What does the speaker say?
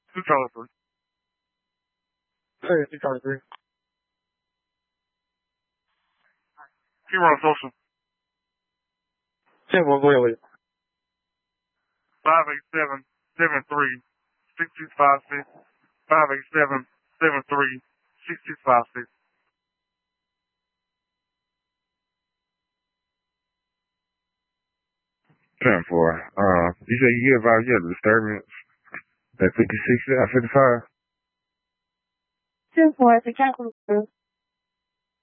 Two Charlie 3. Hey, 2 Charlie 3. Keep on social. 10-1, go ahead with it. 587-73-6256. 587-73-6256. 10-4. You said you get about the disturbance at 56, 55? 10-4, it's a capital.